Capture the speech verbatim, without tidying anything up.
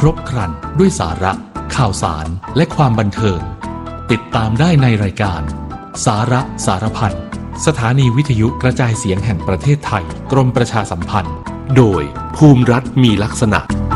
รบครันด้วยสาระข่าวสารและความบันเทิงติดตามได้ในรายการสาระสารพันสถานีวิทยุกระจายเสียงแห่งประเทศไทยกรมประชาสัมพันธ์โดยภูมิรัฐมีลักษณะ